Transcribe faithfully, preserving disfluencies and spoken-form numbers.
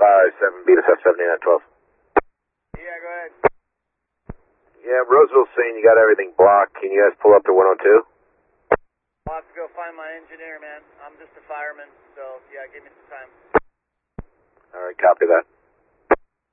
five seven, beat us up seventy-nine twelve. Yeah, go ahead. Yeah, Roseville's saying you got everything blocked. Can you guys pull up to one oh two? I'll have to go find my engineer, man. I'm just a fireman, so yeah, give me some time. All right, copy that.